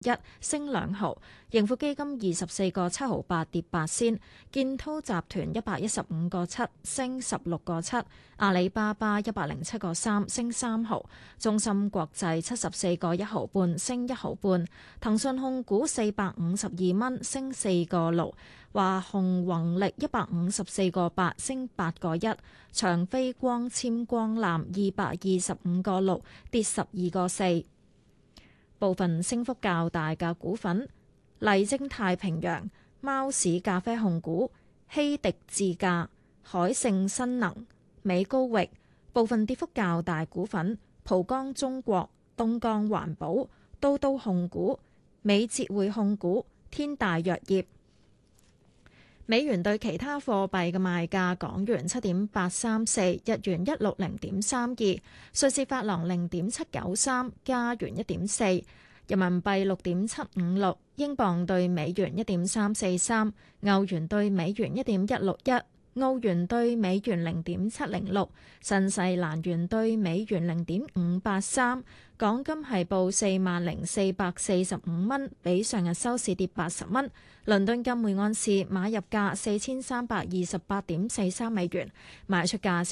1升2毫，盈富基金24個7毫8跌8仙，建滔集團115個7升16個7，阿里巴巴107個3升3毫，中芯國際74個1毫半升1毫半，騰訊控股452蚊升4個6，華虹宏力154個8升8個1，長飛光纖光纜225個6跌12個4。部分升幅較大嘅股份：麗晶太平洋、貓屎咖啡控股、希迪智駕、海盛新能、美高域。部分跌幅較大股份：浦江中國、東江環保、都都控股、美捷匯控股、天大藥業。美元對其他貨幣嘅賣價：港元7.834，日元160.32，瑞士法郎0.793，加元1.4，人民幣6.756，英鎊對美元1.343，歐元對美元1.161，澳元對美元0.706，新西蘭元對美元0.583。港金係報40,445蚊，比上日收市跌80蚊。倫敦金每盎司買入價4328.43美元，賣出價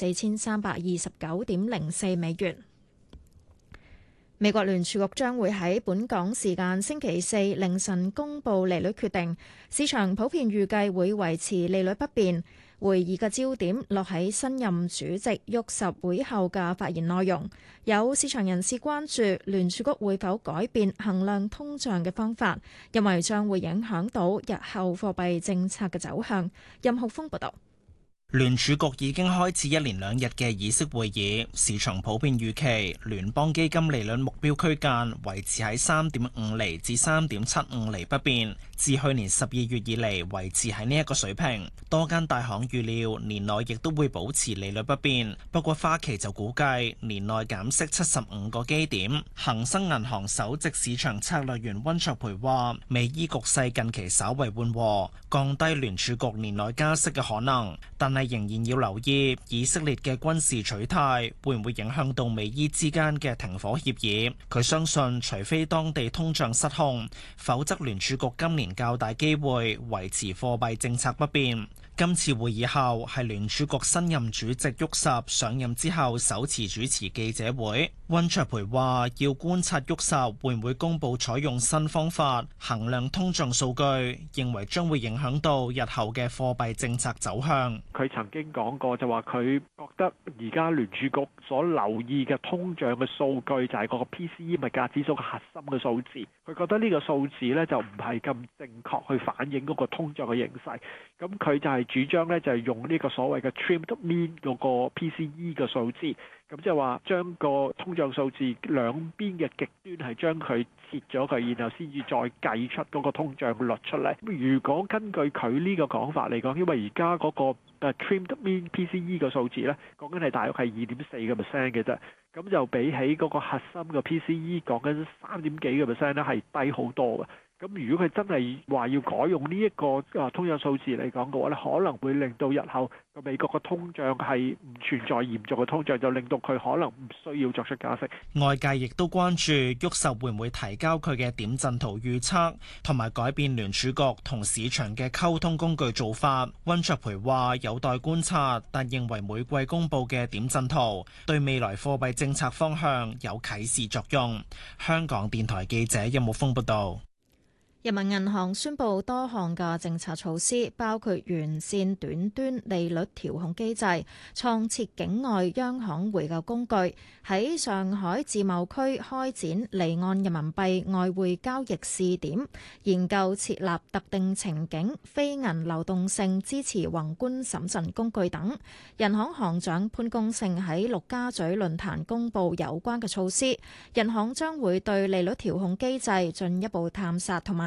4329.04美元。美國聯儲局將會喺本港時間星期四凌晨公佈利率決定，市場普遍預計會維持利率不變。會議嘅焦點落喺新任主席沃什會後嘅發言內容。有市場人士關注聯儲局會否改變衡量通脹嘅方法，因為將會影響到日後貨幣政策嘅走向。任浩峰報導。 聯儲局已經開始1連2日嘅議息會議，市場普遍預期聯邦基金利率目標區間維持喺3.5厘至3.75厘不變，自去年12月以嚟維持喺呢一個水平。多間大行預料年內亦都會保持利率不變，不過花旗就估計年內減息75個基點。恒生銀行首席市場策略員溫卓培話：美伊局勢近期稍為緩和，降低聯儲局年內加息嘅可能，但係仍然要留意以色列嘅軍事取態會唔會影響到美伊之間嘅停火協議。佢相信，除非當地通脹失控，否則聯儲局今年較大機會維持貨幣政策不變。今次會議後係聯儲局新任主席沃什上任之後首次主持記者會。溫卓培話：要觀察沃什會唔會公佈採用新方法衡量通脹數據，認為將會影響到日後嘅貨幣政策走向。 佢曾經講過就話佢覺得而家聯儲局所留意嘅通脹嘅數據就係嗰個 PCE 物價指數嘅核心嘅數字，佢覺得呢個數字呢就唔係咁正確去反映嗰個通脹嘅形勢。咁佢就係主張呢，就係用呢個所謂嘅 trimmed mean 嗰個 PCE 嘅數字，咁即係話將個通脹數字兩邊嘅極端係將佢切咗佢，然後先至再計出嗰個通脹率出嚟。如果根據佢呢個講法嚟講，因為而家嗰個trimmed mean PCE 嘅數字呢，講緊係大約係2.4%嘅啫，咁就比起嗰個核心嘅 PCE 講緊3點幾個 percent 咧係低好多嘅。咁如果佢真係話要改用呢一個通脹數字嚟講嘅話咧，可能會令到日後個美國嘅通脹係唔存在嚴重嘅通脹，就令到佢可能唔需要作出加息。 外界亦都關注沃什會唔會提交佢嘅點陣圖預測，同埋改變聯儲局同市場嘅溝通工具做法。溫卓培話有待觀察，但認為每季公佈嘅點陣圖對未來貨幣政策方向有啟示作用。香港電台記者任木峰報道。 人民銀行宣布多項嘅政策措施，包括完善短端利率調控機制、創設境外央行回購工具、喺上海自貿區開展離岸人民幣外匯交易試點、研究設立特定情景非銀流動性支持宏觀審慎工具等。人行行長潘功勝喺陸家嘴論壇公佈有關嘅措施，人行將會對利率調控機制進一步探索同埋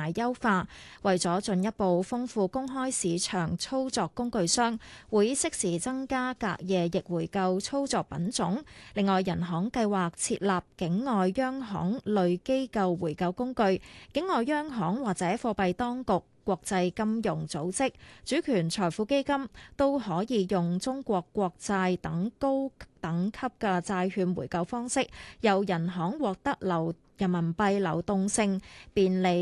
埋優化。為咗進一步豐富公開市場操作工具箱，會適時增加隔夜逆回購操作品種。另外，人行計劃設立境外央行類機構回購工具，境外央行或者貨幣當局、國際金融組織、主權財富基金都可以用中國國債等高等級嘅債券回購方式，由人行獲得人民幣流動性便利